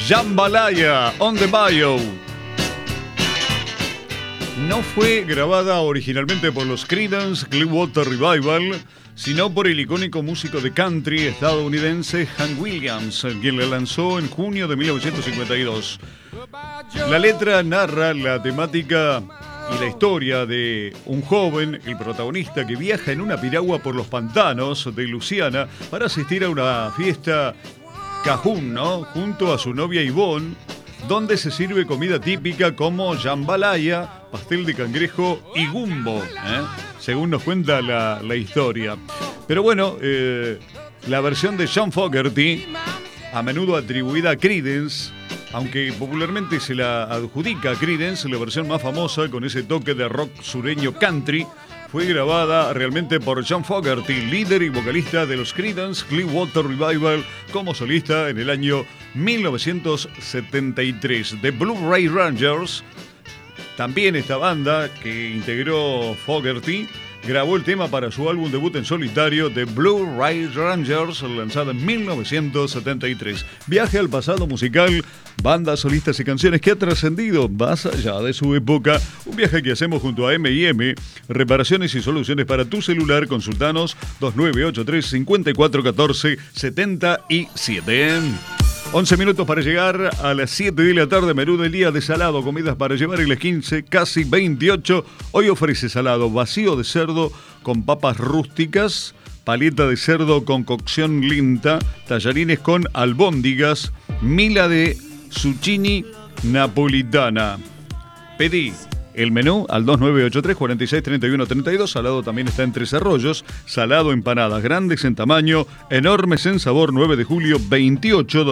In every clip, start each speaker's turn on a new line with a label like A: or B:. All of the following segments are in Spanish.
A: Jambalaya, On the Bayou. No fue grabada originalmente por los Creedence Clearwater Revival, sino por el icónico músico de country estadounidense Hank Williams, quien la lanzó en junio de 1952. La letra narra la temática y la historia de un joven, el protagonista, que viaja en una piragua por los pantanos de Luisiana para asistir a una fiesta cajún, ¿no?, junto a su novia Yvonne, donde se sirve comida típica como jambalaya, pastel de cangrejo y gumbo, según nos cuenta la historia. Pero bueno, la versión de John Fogerty, a menudo atribuida a Creedence, aunque popularmente se la adjudica a Creedence, la versión más famosa con ese toque de rock sureño country, fue grabada realmente por John Fogerty, líder y vocalista de los Creedence Clearwater Revival, como solista en el año 1973. The Blue Ray Rangers, también esta banda que integró Fogerty, grabó el tema para su álbum debut en solitario, The Blue Ray Rangers, lanzado en 1973. Viaje al pasado musical, bandas, solistas y canciones que ha trascendido más allá de su época. Un viaje que hacemos junto a M&M, reparaciones y soluciones para tu celular. Consultanos 2983-5414-77. 11 minutos para llegar a las 7 de la tarde. Menú del día de salado, comidas para llevar en las 15, casi 28. Hoy ofrece salado vacío de cerdo con papas rústicas, paleta de cerdo con cocción lenta, tallarines con albóndigas, mila de zucchini napolitana. Pedí el menú al 2983-463132. Salado también está en Tres Arroyos. Salado, empanadas grandes en tamaño, enormes en sabor. 9 de julio 28,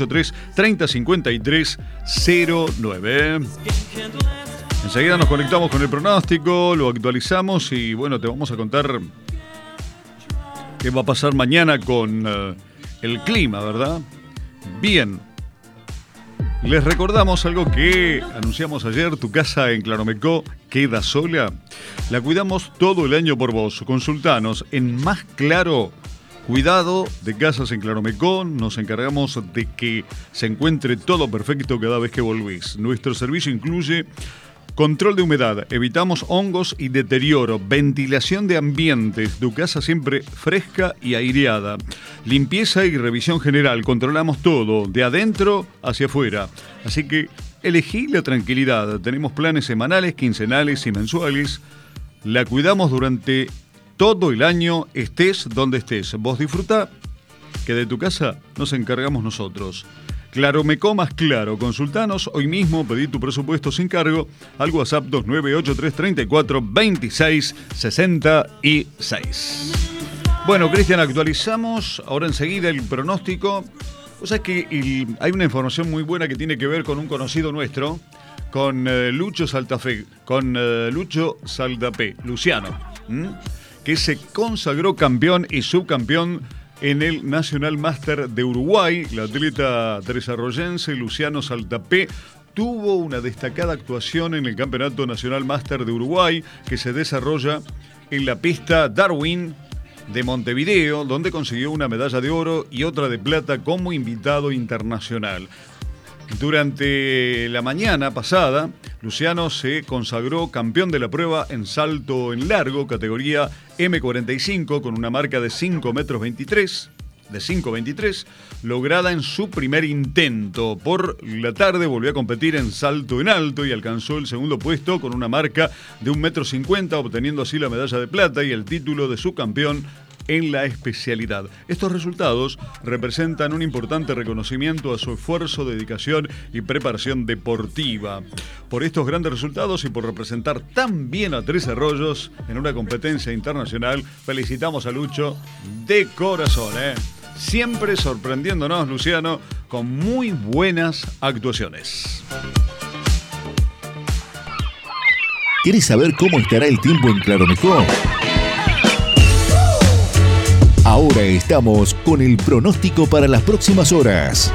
A: 2983-305309. Enseguida nos conectamos con el pronóstico, lo actualizamos y bueno, te vamos a contar qué va a pasar mañana con el clima, ¿verdad? Bien. Les recordamos algo que anunciamos ayer: tu casa en Claromecó queda sola. La cuidamos todo el año por vos. Consultanos en Más Claro. Cuidado de casas en Claromecó. Nos encargamos de que se encuentre todo perfecto cada vez que volvés. Nuestro servicio incluye control de humedad, evitamos hongos y deterioro, ventilación de ambientes, tu casa siempre fresca y aireada, limpieza y revisión general, controlamos todo, de adentro hacia afuera. Así que elegí la tranquilidad, tenemos planes semanales, quincenales y mensuales, la cuidamos durante todo el año, estés donde estés. Vos disfrutá, que de tu casa nos encargamos nosotros. Claromecó Más Claro. Consultanos hoy mismo, pedí tu presupuesto sin cargo al WhatsApp 2983-34-26-66. Bueno, Cristian, actualizamos ahora enseguida el pronóstico. O sea, que hay una información muy buena que tiene que ver con un conocido nuestro, con Lucho Saltapé, Luciano, que se consagró campeón y subcampeón en el National Master de Uruguay. La atleta tresarroyense Luciano Saltapé tuvo una destacada actuación en el Campeonato Nacional Master de Uruguay, que se desarrolla en la pista Darwin de Montevideo, donde consiguió una medalla de oro y otra de plata como invitado internacional. Durante la mañana pasada, Luciano se consagró campeón de la prueba en salto en largo, categoría M45, con una marca de 5,23 lograda en su primer intento. Por la tarde volvió a competir en salto en alto y alcanzó el segundo puesto con una marca de 1,50 m, obteniendo así la medalla de plata y el título de subcampeón en la especialidad. Estos resultados representan un importante reconocimiento a su esfuerzo, dedicación y preparación deportiva. Por estos grandes resultados y por representar tan bien a Tres Arroyos en una competencia internacional, felicitamos a Lucho de corazón, Siempre sorprendiéndonos, Luciano, con muy buenas actuaciones.
B: ¿Quieres saber cómo estará el tiempo en Claromecó? Ahora estamos con el pronóstico para las próximas horas.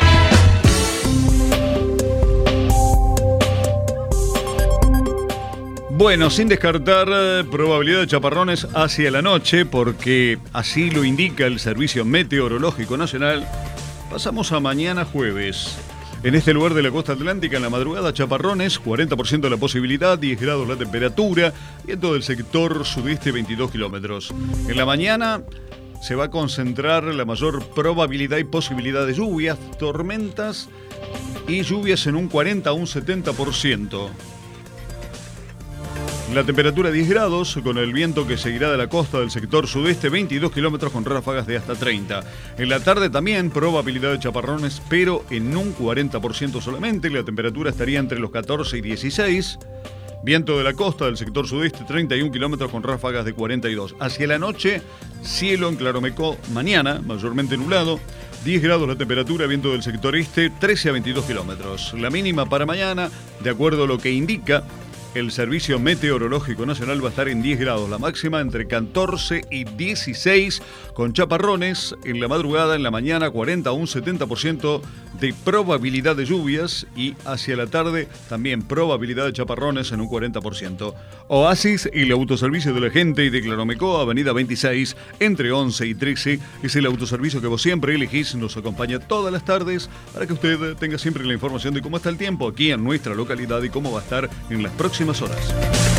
A: Bueno, sin descartar probabilidad de chaparrones hacia la noche, porque así lo indica el Servicio Meteorológico Nacional, pasamos a mañana jueves. En este lugar de la costa atlántica, en la madrugada, chaparrones, 40% la posibilidad, 10 grados la temperatura, viento del sector sudeste, 22 kilómetros. En la mañana se va a concentrar la mayor probabilidad y posibilidad de lluvias, tormentas y lluvias en un 40 a un 70%. La temperatura 10 grados, con el viento que seguirá de la costa del sector sudeste, 22 kilómetros con ráfagas de hasta 30. En la tarde también probabilidad de chaparrones, pero en un 40% solamente. La temperatura estaría entre los 14 y 16. Viento de la costa del sector sudeste, 31 kilómetros con ráfagas de 42. Hacia la noche, cielo en Claromecó, mañana, mayormente nublado. 10 grados la temperatura, viento del sector este, 13 a 22 kilómetros. La mínima para mañana, de acuerdo a lo que indica el Servicio Meteorológico Nacional, va a estar en 10 grados. La máxima entre 14 y 16, con chaparrones en la madrugada, en la mañana 40 a un 70% de probabilidad de lluvias, y hacia la tarde también probabilidad de chaparrones en un 40%. Oasis, el autoservicio de la gente y de Claromecó, avenida 26, entre 11 y 13, es el autoservicio que vos siempre elegís. Nos acompaña todas las tardes para que usted tenga siempre la información de cómo está el tiempo aquí en nuestra localidad y cómo va a estar en las próximas horas.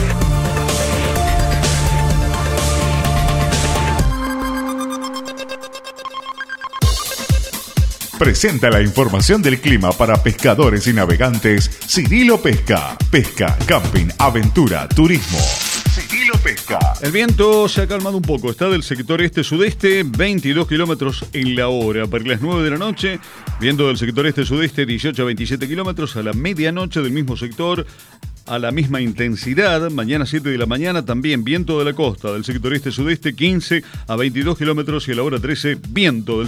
B: Presenta la información del clima para pescadores y navegantes Cirilo Pesca. Pesca, camping, aventura, turismo. Cirilo Pesca.
A: El viento se ha calmado un poco, está del sector este-sudeste, 22 kilómetros en la hora. Para las 9 de la noche, viento del sector este-sudeste, 18 a 27 kilómetros. A la medianoche del mismo sector, a la misma intensidad, mañana 7 de la mañana, también viento de la costa del sector este-sudeste, 15 a 22 kilómetros, y a la hora 13, viento del